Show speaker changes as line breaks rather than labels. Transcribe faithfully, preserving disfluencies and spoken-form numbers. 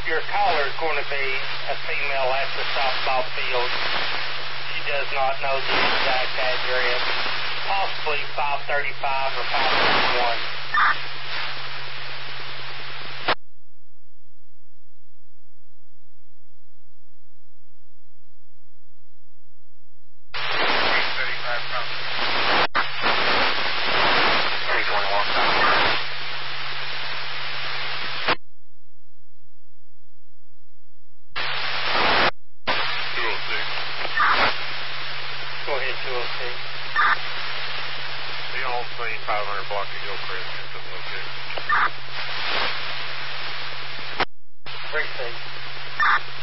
your caller is going to be a female at the softball field. She does not know the exact address. Possibly five thirty-five or five thirty-one. Go ahead, two oh six.
The on scene five hundred block of Hillcrest is the location.
Precinct.